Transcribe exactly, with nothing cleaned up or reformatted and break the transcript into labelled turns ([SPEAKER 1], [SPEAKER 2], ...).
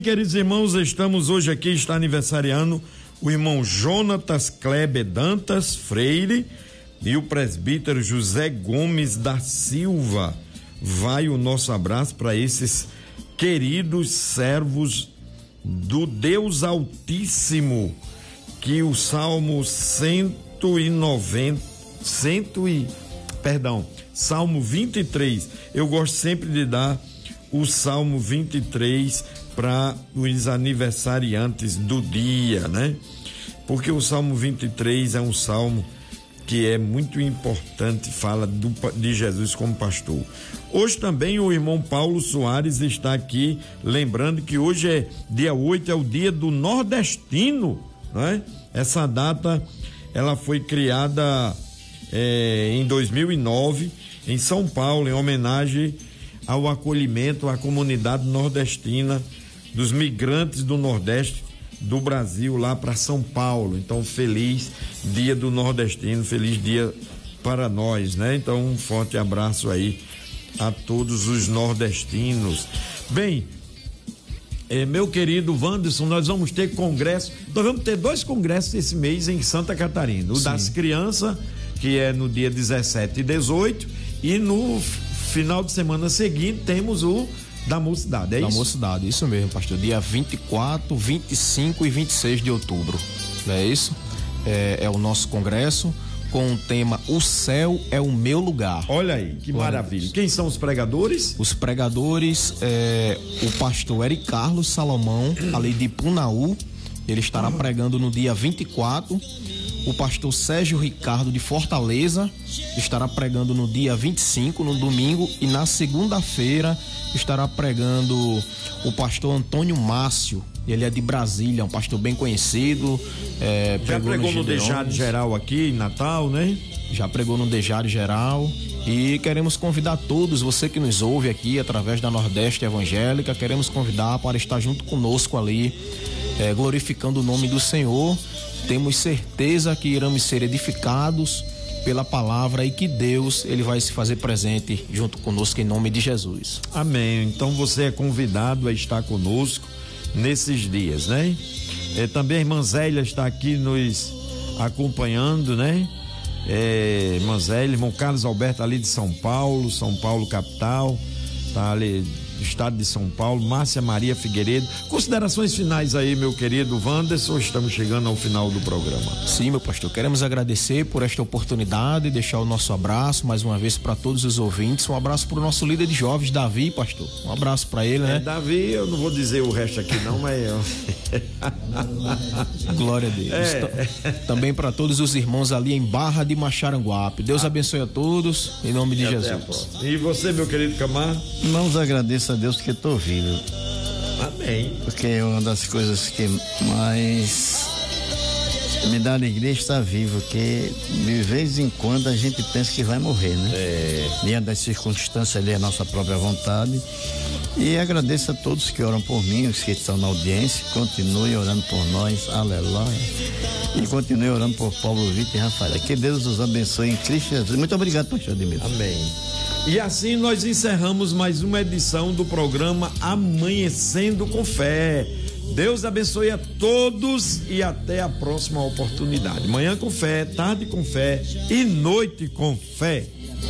[SPEAKER 1] Queridos irmãos, estamos hoje aqui, está aniversariando o irmão Jonatas Kleber Dantas Freire e o presbítero José Gomes da Silva. Vai o nosso abraço para esses queridos servos do Deus Altíssimo, que o Salmo cento e noventa, cento e, perdão, Salmo vinte e três, eu gosto sempre de dar o Salmo vinte e três para os aniversariantes do dia, né? Porque o Salmo vinte e três é um salmo que é muito importante, fala do, de Jesus como pastor. Hoje também o irmão Paulo Soares está aqui, lembrando que hoje é dia oito, é o dia do nordestino, né? Essa data, ela foi criada é, em dois mil e nove, em São Paulo, em homenagem ao acolhimento à comunidade nordestina dos migrantes do Nordeste do Brasil lá para São Paulo. Então, feliz dia do nordestino, feliz dia para nós, né? Então, um forte abraço aí a todos os nordestinos. Bem, eh, meu querido Wanderson, nós vamos ter congresso, nós vamos ter dois congressos esse mês em Santa Catarina, o Sim. das crianças, que é no dia dezessete e dezoito, e no final de semana seguinte temos o da mocidade, é
[SPEAKER 2] da
[SPEAKER 1] isso? Da
[SPEAKER 2] mocidade, isso mesmo, pastor. Dia vinte e quatro, vinte e cinco e vinte e seis de outubro. Não é isso? É, é o nosso congresso com o tema O Céu é o Meu Lugar.
[SPEAKER 1] Olha aí, que Glória maravilha. Quem são os pregadores?
[SPEAKER 2] Os pregadores, é, o pastor Eric Carlos Salomão, ali de Punaú. Ele estará uhum. pregando no dia vinte e quatro. O pastor Sérgio Ricardo de Fortaleza estará pregando no dia vinte e cinco, no domingo, e na segunda-feira estará pregando o pastor Antônio Márcio. Ele é de Brasília, um pastor bem conhecido. É,
[SPEAKER 1] Já pregou, pregou no Dejário Geral aqui em Natal, né?
[SPEAKER 2] Já pregou no Dejário Geral. E queremos convidar todos, você que nos ouve aqui através da Nordeste Evangélica, queremos convidar para estar junto conosco ali, é, glorificando o nome do Senhor. Temos certeza que iremos ser edificados pela palavra e que Deus, ele vai se fazer presente junto conosco em nome de Jesus.
[SPEAKER 1] Amém. Então você é convidado a estar conosco nesses dias, né? É, também a irmã Zélia está aqui nos acompanhando, né? É, irmã Zélia, irmão Carlos Alberto ali de São Paulo, São Paulo capital, tá ali do estado de São Paulo, Márcia Maria Figueiredo. Considerações finais aí, meu querido Wanderson, estamos chegando ao final do programa.
[SPEAKER 2] Sim, meu pastor, queremos agradecer por esta oportunidade, deixar o nosso abraço mais uma vez para todos os ouvintes, um abraço para o nosso líder de jovens, Davi, pastor, um abraço para ele, né?
[SPEAKER 1] É, Davi, eu não vou dizer o resto aqui não, mas eu...
[SPEAKER 2] Glória a Deus. É. Também para todos os irmãos ali em Barra de Macharanguape, Deus ah. abençoe a todos, em nome de e Jesus.
[SPEAKER 1] E você, meu querido Camargo?
[SPEAKER 3] Irmãos, agradeço a Deus que estou vivo.
[SPEAKER 1] Amém.
[SPEAKER 3] Porque é uma das coisas que mais me dá alegria estar vivo, que de vez em quando a gente pensa que vai morrer, né?
[SPEAKER 1] É.
[SPEAKER 3] Diante das circunstâncias ali, a nossa própria vontade. E agradeço a todos que oram por mim, os que estão na audiência, continue orando por nós, aleluia. E continue orando por Paulo Vitor e Rafael. Que Deus os abençoe em Cristo Jesus. Muito obrigado, pastor Ademir.
[SPEAKER 1] Amém. E assim nós encerramos mais uma edição do programa Amanhecendo com Fé. Deus abençoe a todos e até a próxima oportunidade. Manhã com fé, tarde com fé e noite com fé.